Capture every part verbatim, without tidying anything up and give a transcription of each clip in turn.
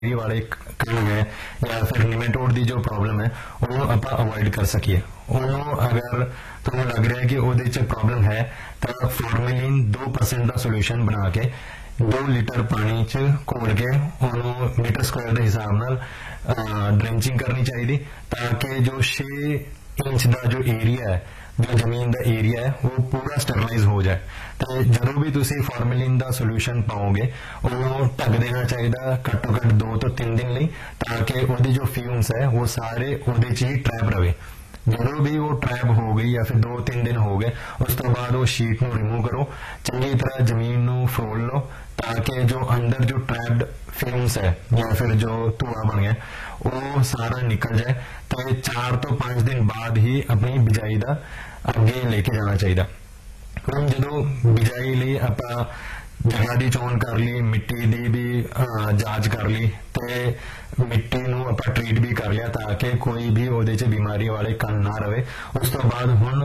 वाले काम है या फिर निमेटोड की जो प्रॉब्लम है वो आप अवॉइड कर सकीए। ਉਹਨੂੰ अगर ਤੁਹਾਨੂੰ ਲੱਗ ਰਿਹਾ ਕਿ ਉਹਦੇ ਚ ਪ੍ਰੋਬਲਮ ਹੈ ਤਾਂ ਫਾਰਮੇਲਿਨ दो परसेंट ਦਾ ਸੋਲੂਸ਼ਨ ਬਣਾ ਕੇ दो ਲੀਟਰ ਪਾਣੀ ਚ ਘੋਲ ਕੇ ਉਹਨੂੰ ਮੀਟਰ ਸਕੁਆਇਰ ਦੇ ਹਿਸਾਬ ਨਾਲ ਡ੍ਰੈਂਚਿੰਗ ਕਰਨੀ ਚਾਹੀਦੀ ਤਾਂ ਕਿ ਜੋ छह इंच ਦਾ ਜੋ ਏਰੀਆ ਹੈ जो जमीन का एरिया है वो पूरा स्टरलाइज हो जाए। तो जो भी तुसी फॉर्मेलिन का सोल्यूशन पाओगे वो ढक देना चाहिए घट्टो घट्ट दो तो तीन दिन लिए ताकि वो जो फ्यूम्स है वो सारे उहदे च ही ट्रैप रहे। जो भी वो ट्रैप हो गई या फिर दो तीन दिन हो गए उस तो बाद वो शीट को रिमूव करो, चंगी तरह जमीन को फरोल लो ताकि जो अंदर जो ट्रैप्ड फ्यूम्स है या फिर जो धुआं बन गया वो सारा निकल जाए। तो चार तो पांच दिन बाद ही अपनी बिजाई का अगे लेके जाना चाहिए। हम जो बिजाई लिए आप जगह की चोन कर ली, मिट्टी की भी जांच कर ली, तो मिट्टी नूं आप ट्रीट भी कर लिया ताकि कोई भी उहदे च बीमारी वाले कण ना रहे। उस तो बाद हुण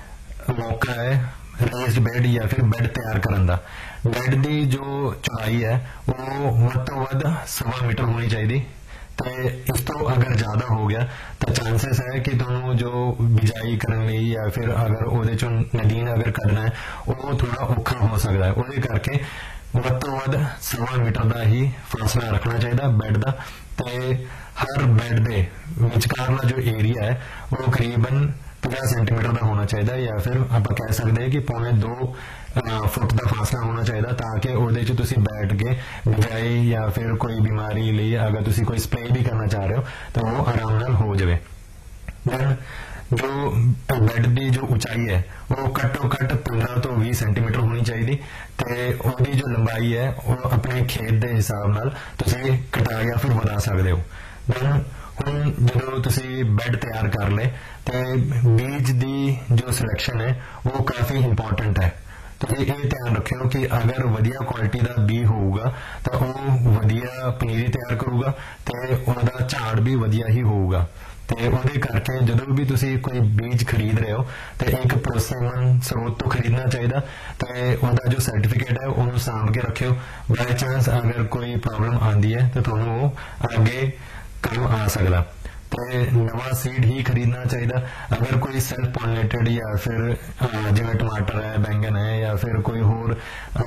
मौका है रेस्ड बेड या फिर बेड तैयार करने का। बेड की जो चौड़ाई है वो वध तो वध सवा मीटर होनी चाहिए। तो इस तो अगर ज्यादा हो गया तो चांसेस है कि तुहानू जो बिजाई करने लई या फिर अगर उहदे चों नदीन अगर कढना है वो थोड़ा औखा हो सकता है। उहदे करके वध तो वध सवा मीटर का ही फासला रखना चाहिए बेड का। तो हर बेड के विचकारला जो एरिया है वो करीबन पचास सेंटीमीटर का होना चाहिए या फिर आप कह सकते हैं कि पौने दो फुट का फासला होना चाहिए ताकि उहदे च तुसी बैठ के बिजाई या फिर कोई बीमारी लिए अगर तुसी कोई स्प्रे भी करना चाह रहे हो तो वो आराम नाल हो जाए। दैन जो बेड की जो ऊंचाई है वो घट्टो घट्ट पंद्रह तो बीस सेंटीमीटर होनी चाहिए। तो उसकी जो लंबाई है वो अपने खेत के हिसाब नाल तुसी घटा या फिर बढ़ा सकते हो। दैन हुण जो तुसी बेड तैयार कर ले तो बीज की जो सिलेक्शन है वो काफी इंपॉर्टेंट है। तो ये ध्यान रखियो कि अगर वधिया क्वालिटी का बी होगा तो वो वधिया पनीरी तैयार करूगा तो उहदा झाड़ भी वधिया ही होगा। तो उहदे करके जो भी तुसी कोई बीज खरीद रहे हो तो एक भरोसेमंद स्रोत तो खरीदना चाहिए। तो उहदा जो सर्टिफिकेट है उन्होंने सांभ के रखियो, बाय चांस अगर कोई प्रॉब्लम आती है तो तुहानू वो आगे काम आ सकता। तो नवा सीड ही खरीदना चाहिए। अगर कोई सेल्फ पॉलिनेटेड या फिर जिवें टमाटर है, बैंगन है या फिर कोई होर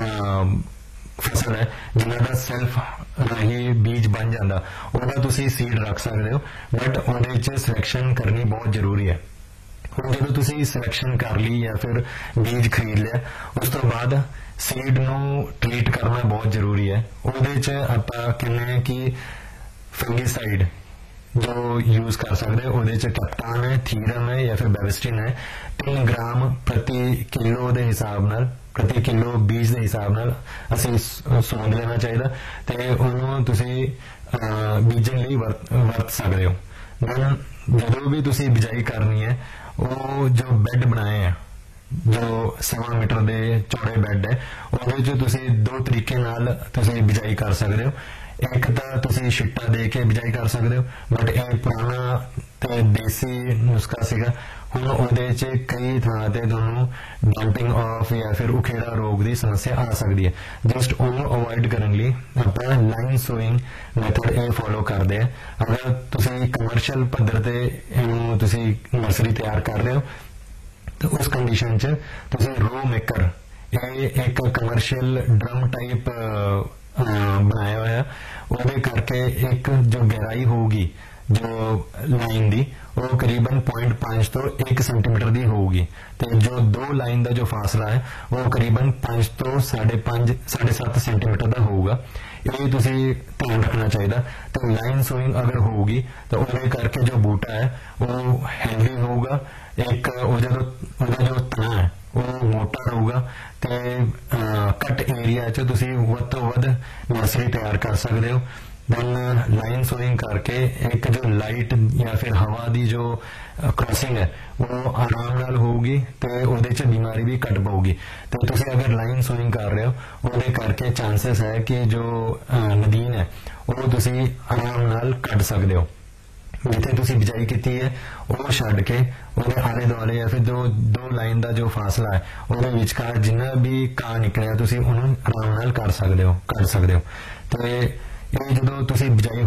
फसल है जिन्हों का सेल्फ ही बीज बन जाता वह तुसी सीड रख सकते हो, बट उहदे च सिलेक्शन करनी बहुत जरूरी है। हुण जो तुसी सिलेक्शन कर ली या फिर बीज खरीद लिया उस तो बाद सीड नूं ट्रीट करना बहुत जरूरी है। उहदे च आपां कहने कि फंगीसाइड जो यूज कर सकते हैं उहदे च कैप्टान है, थीरम है या फिर बेविस्टिन है। तीन ग्राम प्रति किलो के हिसाब नाल प्रति किलो बीज के हिसाब नाल असीं सोंध लेना चाहिए। तो उन्होंने तुसी बीजन लई वर्त वर्त सकते हो। दैन जो भी तुसी बिजाई करनी है वो जो बेड बनाए हैं जो सवा मीटर के चौड़े बेड है उहदे च तुसी दो तरीके नाल तुसी बिजाई कर सकते हो। एक तो तुसी छिट्टा दे के बिजाई कर सकते हो, बट यह पुराना ते देसी नुस्खा सीगा। हुण उहदे च कई थां ते तुहानू डंपिंग ऑफ या फिर उखेड़ा रोग की समस्या आ सकती है। जस्ट उन्होंने अवॉइड करने लई आपां लाइन सोइंग मैथड ये फॉलो करते हैं। अगर तुसी कमर्शियल पद्धर ते इहनूं तुसी नर्सरी तैयार कर रहे हो तो उस कंडीशन च तुसी रो मेकर ये एक कमर्शियल ड्रम टाइप बनाया हुआ वो करके एक जो गहराई होगी जो लाइन दी वो करीबन पॉइंट पांच तो एक सेंटीमीटर की होगी। तो जो दो लाइन का जो फासला है वो करीबन पांच तो साढ़े पांच साढ़े सत्त सेंटीमीटर का होगा। ये तुसी ध्यान रखना चाहिए। तो लाइन सोइंग अगर होगी तो उहदे करके जो बूटा है वो हेल्दी होगा, एक जो जो तना है वो मोटा होगा। तो कट एरिया च तुसी वध तो वध नर्सरी तैयार कर सकते हो। दैन लाइन सोइंग करके एक जो लाइट या फिर हवा की जो क्रॉसिंग है वो आराम नाल होगी तो उहदे च बीमारी भी घट पाऊगी। तो तुसी अगर लाइन सोइंग कर रहे हो उहदे करके चांसेस है कि जो नदीन है वो तुसी आराम नाल कढ सकते हो। जिथे तुसी बिजाई की है वो छड्ड के उहदे आले दुआले या फिर दो दो लाइन का जो फासला है उहदे विचकार जिन्ना भी घाह निकलिया तुसी उहनूं आराम नाल कर सकते हो कर सकते हो। तो ਇਹ ਜਦੋਂ ਤੁਸੀਂ ਬਜਾਈ